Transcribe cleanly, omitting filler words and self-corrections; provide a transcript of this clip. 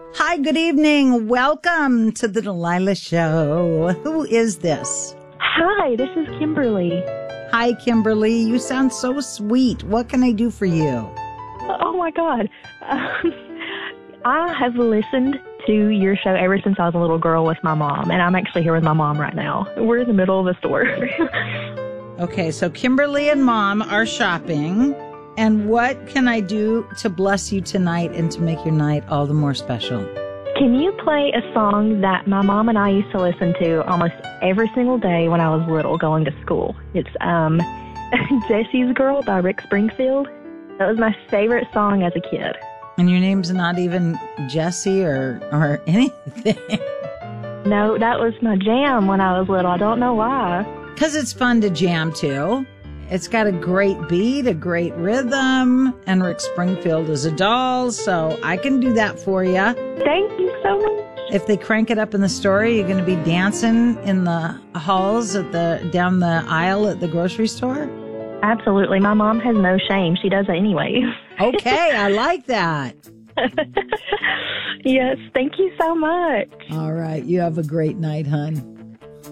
Hi, good evening. Welcome to the Delilah Show. Who is this? Hi, this is Kimberly. Hi, Kimberly. You sound so sweet. What can I do for you? Oh, my God. I have listened to your show ever since I was a little girl with my mom, and I'm actually here with my mom right now. We're in the middle of a store. Okay, so Kimberly and Mom are shopping. And what can I do to bless you tonight and to make your night all the more special? Can you play a song that my mom and I used to listen to almost every single day when I was little going to school? It's Jesse's Girl by Rick Springfield. That was my favorite song as a kid. And your name's not even Jesse or anything. No, that was my jam when I was little. I don't know why. Because it's fun to jam to. It's got a great beat, a great rhythm, and Rick Springfield is a doll, so I can do that for you. Thank you so much. If they crank it up in the store, you're going to be dancing in the halls down the aisle at the grocery store? Absolutely. My mom has no shame. She does it anyway. Okay, I like that. Yes, thank you so much. All right, you have a great night, hon.